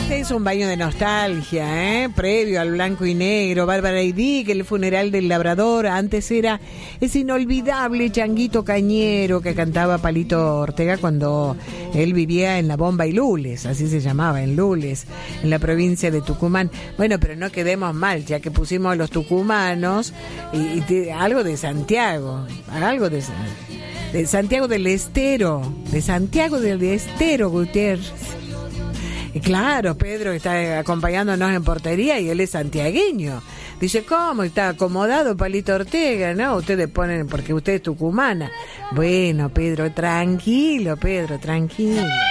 Este es un baño de nostalgia, previo al blanco y negro. Bárbara y Dick, el funeral del labrador. Antes era ese inolvidable Changuito Cañero que cantaba Palito Ortega cuando él vivía en La Bomba y Lules, así se llamaba, en Lules, en la provincia de Tucumán. Bueno, pero no quedemos mal, ya que pusimos a los tucumanos y algo de Santiago, algo de Santiago del Estero, Gutiérrez. Y claro, Pedro está acompañándonos en portería y él es santiagueño. Dice, ¿cómo? Está acomodado Palito Ortega, ¿no? Ustedes ponen, porque usted es tucumana. Bueno, Pedro, tranquilo.